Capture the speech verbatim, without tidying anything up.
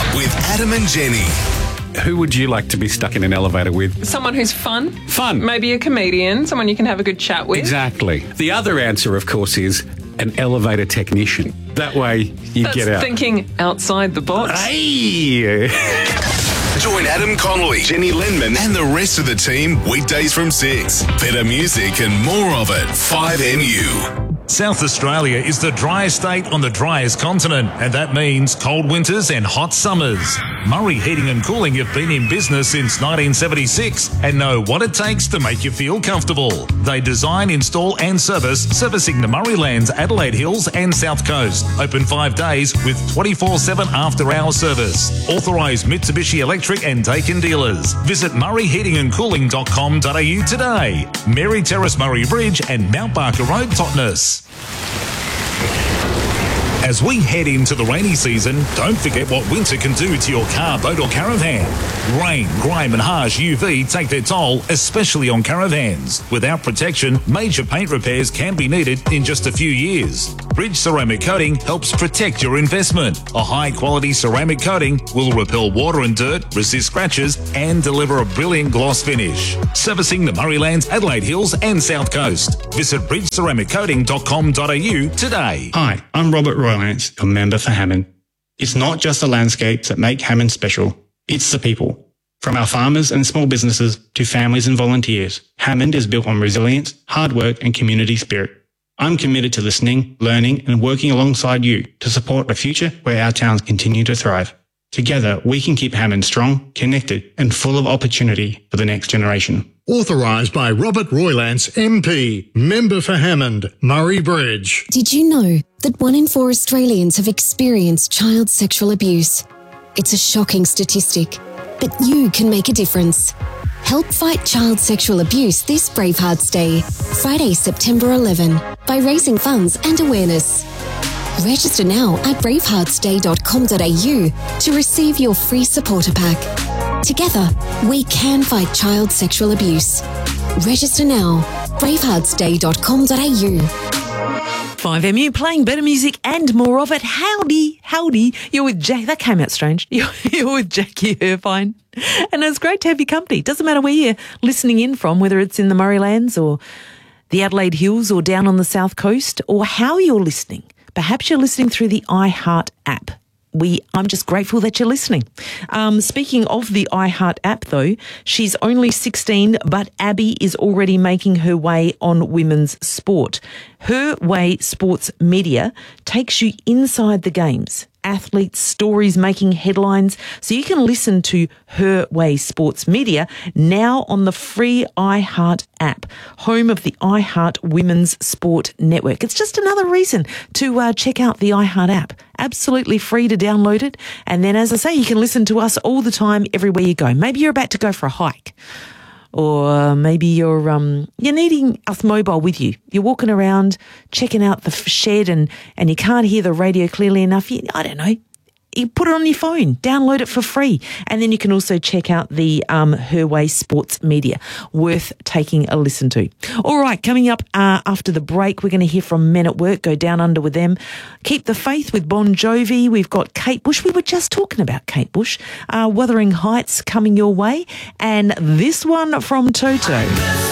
with Adam and Jenny. Who would you like to be stuck in an elevator with? Someone who's fun. Fun. Maybe a comedian, someone you can have a good chat with. Exactly. The other answer, of course, is an elevator technician. That way you That's get out. thinking outside the box. Hey! Join Adam Connolly, Jenny Lenman, and the rest of the team weekdays from six. Better music and more of it. five M U. South Australia is the driest state on the driest continent, and that means cold winters and hot summers. Murray Heating and Cooling have been in business since nineteen seventy-six and know what it takes to make you feel comfortable. They design, install and service, servicing the Murraylands, Adelaide Hills and South Coast. Open five days with twenty-four seven after-hour service. Authorised Mitsubishi Electric and Daikin dealers. Visit murray heating and cooling dot com dot a u today. Mary Terrace Murray Bridge and Mount Barker Road, Totnes. As we head into the rainy season, don't forget what winter can do to your car, boat or caravan. Rain, grime and harsh U V take their toll, especially on caravans. Without protection, major paint repairs can be needed in just a few years. Bridge Ceramic Coating helps protect your investment. A high-quality ceramic coating will repel water and dirt, resist scratches and deliver a brilliant gloss finish. Servicing the Murraylands, Adelaide Hills and South Coast. Visit bridge ceramic coating dot com dot a u today. Hi, I'm Robert Roylance, your member for Hammond. It's not just the landscapes that make Hammond special, it's the people. From our farmers and small businesses to families and volunteers, Hammond is built on resilience, hard work and community spirit. I'm committed to listening, learning and working alongside you to support a future where our towns continue to thrive. Together, we can keep Hammond strong, connected and full of opportunity for the next generation. Authorised by Robert Roylance, M P, member for Hammond, Murray Bridge. Did you know that one in four Australians have experienced child sexual abuse? It's a shocking statistic, but you can make a difference. Help fight child sexual abuse this Bravehearts Day, Friday, September eleventh, by raising funds and awareness. Register now at bravehearts day dot com dot a u to receive your free supporter pack. Together, we can fight child sexual abuse. Register now, bravehearts day dot com dot a u. five M U, playing better music and more of it. Howdy, howdy. You're with Jack. That came out strange. You're, you're with Jackie Irvine. And it's great to have your company. Doesn't matter where you're listening in from, whether it's in the Murraylands or the Adelaide Hills or down on the South Coast, or how you're listening. Perhaps you're listening through the iHeart app. We, I'm just grateful that you're listening. Um, speaking of the iHeart app, though, she's only sixteen, but Abby is already making her way on women's sport. Her Way Sports Media takes you inside the games, athletes, stories making headlines, so you can listen to Her Way Sports Media now on the free iHeart app, home of the iHeart Women's Sport Network. It's just another reason to uh, check out the iHeart app. Absolutely free to download it. And then, as I say, you can listen to us all the time, everywhere you go. Maybe you're about to go for a hike. Or maybe you're um you're needing us mobile with you. You're walking around, checking out the shed, and and you can't hear the radio clearly enough. You, I don't know. You put it on your phone, download it for free, and then you can also check out the um Her Way Sports Media. Worth taking a listen to. All right, coming up uh, after the break, we're going to hear from Men at Work. Go down under with them. Keep the Faith with Bon Jovi. We've got Kate Bush. We were just talking about Kate Bush. Uh, Wuthering Heights coming your way, and this one from Toto.